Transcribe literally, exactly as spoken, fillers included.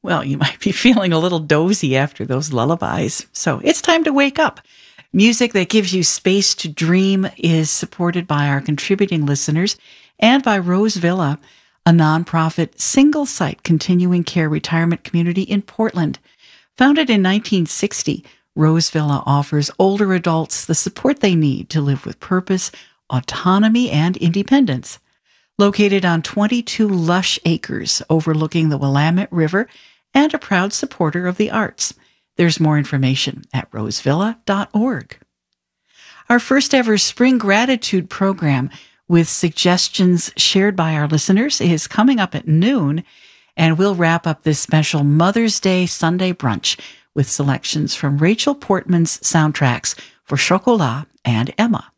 Well, you might be feeling a little dozy after those lullabies, so it's time to wake up. Music that gives you space to dream is supported by our contributing listeners and by Rose Villa, a nonprofit single-site continuing care retirement community in Portland. Founded in nineteen sixty, Rose Villa offers older adults the support they need to live with purpose, autonomy, and independence. Located on twenty-two lush acres overlooking the Willamette River and a proud supporter of the arts. There's more information at rosevilla dot org. Our first ever Spring Gratitude program with suggestions shared by our listeners is coming up at noon, and we'll wrap up this special Mother's Day Sunday brunch with selections from Rachel Portman's soundtracks for Chocolat and Emma.